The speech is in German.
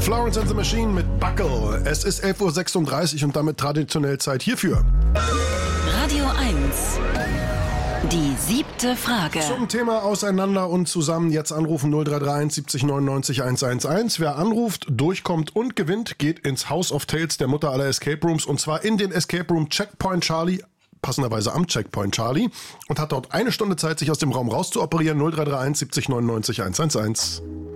Florence and the Machine mit Buckle. Es ist 11.36 Uhr und damit traditionell Zeit hierfür. Radio 1. Die 7. Frage. Zum Thema Auseinander und zusammen jetzt anrufen 0331 70 99 111. Wer anruft, durchkommt und gewinnt, geht ins House of Tales, der Mutter aller Escape Rooms, und zwar in den Escape Room Checkpoint Charlie, passenderweise am Checkpoint Charlie, und hat dort 1 Stunde Zeit, sich aus dem Raum rauszuoperieren. 0331 70 99 111.